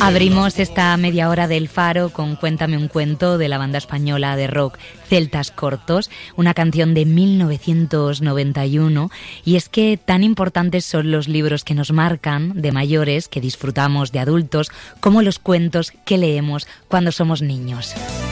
Abrimos esta media hora del Faro con Cuéntame un cuento de la banda española de rock Celtas Cortos, una canción de 1991, y es que tan importantes son los libros que nos marcan de mayores, que disfrutamos de adultos, como los cuentos que leemos cuando somos niños.